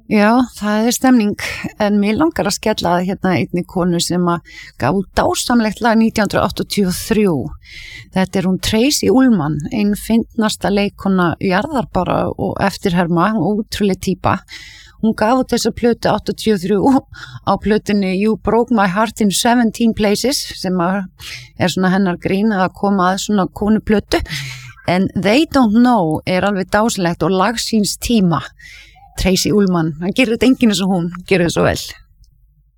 Já, það stemning, en mér langar að skella að hérna einni konu sem að gaf út dásamlegt lag 1983. Þetta hún Tracy Ullman, ein fyndnasta leikkona jarðar bara og eftirherma og útrúleg típa. Hún gaf út þessa plötu 83 á plötunni You Broke My Heart in 17 Places sem svona hennar grín að koma að svona konuplötu. En They Don't Know alveg dásamlegt og lag síns tíma. Tracy Ullman, hann gerir þetta enginn eins og hún, gerir þetta svo vel.